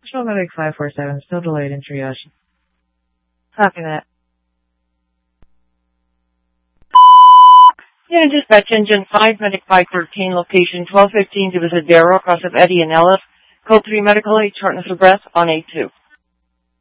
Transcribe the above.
National Medic 547, still delayed in triage. Copy that. Unit Dispatch Engine 5, Medic 513, location 1215 to visit Darrow, across of Eddie and Ellis. Code 3 Medical Aid, shortness of breath on A2.